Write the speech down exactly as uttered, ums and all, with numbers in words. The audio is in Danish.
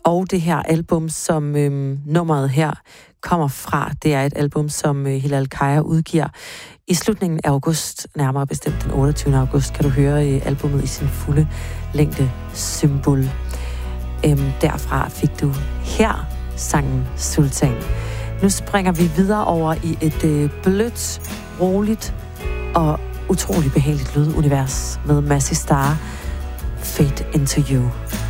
Og det her album, som øhm, nummeret her kommer fra, det er et album, som øh, Hilal Kaya udgiver i slutningen af august, nærmere bestemt den otteogtyvende august, kan du høre øh, albumet i sin fulde længde, Symbol. Øhm, derfra fik du her sangen Sultan. Nu springer vi videre over i et øh, blødt, roligt og utrolig behageligt lydunivers med Massey Star, Fade Into You.